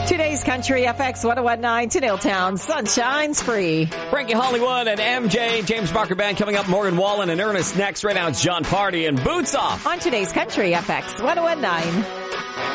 Today's Country FX 1019 to Town. Sun shines free. Frankie Hollywood and MJ, James Barker Band coming up. Morgan Wallen and Ernest next. Right now it's John Party and Boots Off. On today's Country FX 1019.